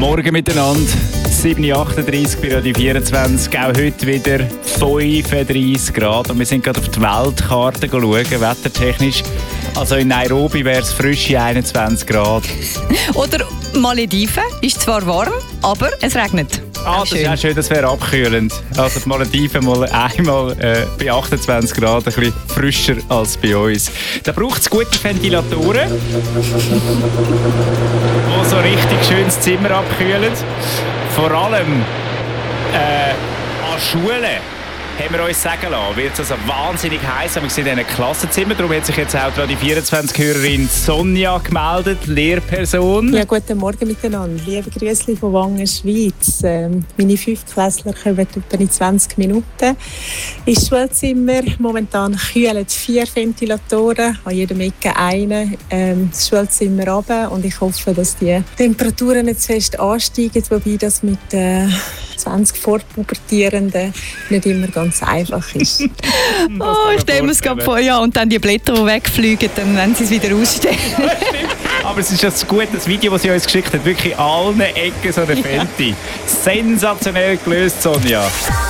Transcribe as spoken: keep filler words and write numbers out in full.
Morgen miteinander, sieben Uhr achtunddreißig bei Radio vierundzwanzig, auch heute wieder fünfunddreißig Grad und wir sind gerade auf die Weltkarte schauen, wettertechnisch. Also in Nairobi wäre es frische einundzwanzig Grad. Oder Malediven, ist zwar warm, aber es regnet. Ah, das ist auch schön, das wäre abkühlend. Also die Malediven mal einmal äh, bei achtundzwanzig Grad, ein bisschen frischer als bei uns. Da braucht es gute Ventilatoren, die so richtig schön das Zimmer abkühlen. Vor allem äh, an Schulen haben wir uns sagen lassen, wird es also wahnsinnig heiß. Wir sind in einem Klassenzimmer, darum hat sich jetzt auch die vierundzwanzig-Hörerin Sonja gemeldet, Lehrperson. Ja, guten Morgen miteinander. Liebe Grüße von Wangen, Schweiz. Ähm, meine Fünftklässler kommen etwa in zwanzig Minuten ins Schulzimmer. Momentan kühlen vier Ventilatoren, an jedem Ecke einen, ähm, das Schulzimmer runter. Und ich hoffe, dass die Temperaturen nicht zu fest ansteigen, wobei das mit äh, zwanzig Vorpubertierenden nicht immer ganz einfach ist. Oh, ich stelle mir es gerade vor, ja, und dann die Blätter, die wegfliegen, dann wenn sie es wieder ausstellen. Aber es ist ein gutes Video, das sie uns geschickt hat. Wirklich allen Ecken so eine Fenty. Sensationell gelöst, Sonja.